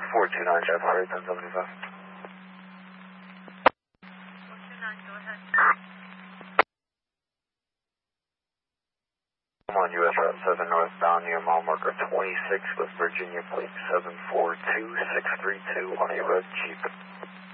429 Jeff Harry, 1075. 429, go ahead. I'm on US Route 7 northbound near mile marker 26 with Virginia plate 742632 on a red Jeep.